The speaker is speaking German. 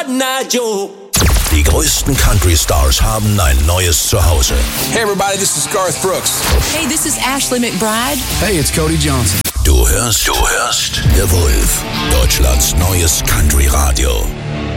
not you. Die größten Country-Stars haben ein neues Zuhause. Hey everybody, this is Garth Brooks. Hey, this is Ashley McBryde. Hey, it's Cody Johnson. Du hörst The Wolf, Deutschlands neues Country-Radio.